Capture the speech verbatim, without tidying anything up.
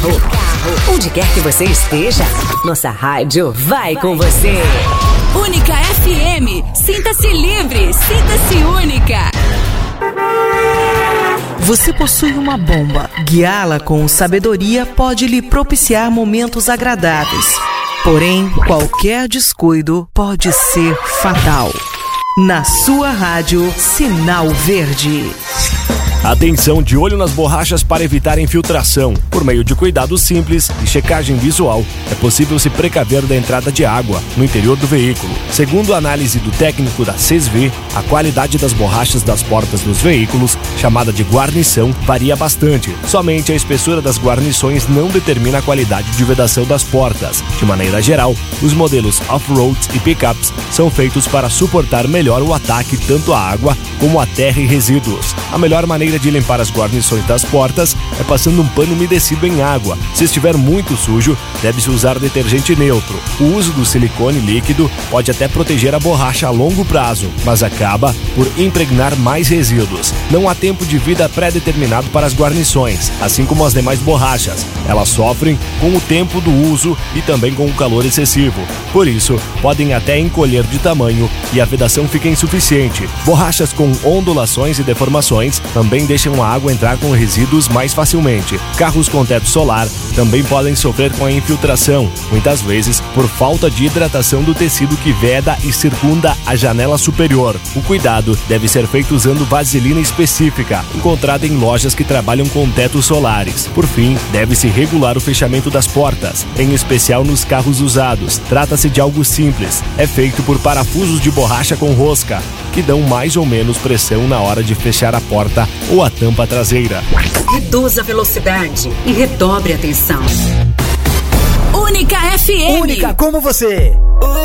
carro, onde quer que você esteja, nossa rádio vai com você. Única F M, sinta-se livre, sinta-se única. Você possui uma bomba. Guiá-la com sabedoria pode lhe propiciar momentos agradáveis. Porém, qualquer descuido pode ser fatal. Na sua rádio, Sinal Verde. Atenção, de olho nas borrachas para evitar infiltração. Por meio de cuidados simples e checagem visual, é possível se precaver da entrada de água no interior do veículo. Segundo a análise do técnico da C E S V, a qualidade das borrachas das portas dos veículos, chamada de guarnição, varia bastante. Somente a espessura das guarnições não determina a qualidade de vedação das portas. De maneira geral, os modelos off-roads e pickups são feitos para suportar melhor o ataque tanto à água como à terra e resíduos. A melhor maneira de limpar as guarnições das portas é passando um pano umedecido em água. Se estiver muito sujo, deve-se usar detergente neutro. O uso do silicone líquido pode até proteger a borracha a longo prazo, mas acaba por impregnar mais resíduos. Não há tempo de vida pré-determinado para as guarnições, assim como as demais borrachas. Elas sofrem com o tempo do uso e também com o calor excessivo. Por isso, podem até encolher de tamanho e a vedação fica insuficiente. Borrachas com ondulações e deformações também deixam a água entrar com resíduos mais facilmente. Carros com teto solar também podem sofrer com a infiltração, muitas vezes por falta de hidratação do tecido que veda e circunda a janela superior. O cuidado deve ser feito usando vaselina específica, encontrada em lojas que trabalham com tetos solares. Por fim, deve-se regular o fechamento das portas, em especial nos carros usados. Trata-se de algo simples, é feito por parafusos de borracha com rosca, que dão mais ou menos pressão na hora de fechar a porta ou a tampa traseira. Reduza a velocidade e redobre a atenção. Única F M. Única como você.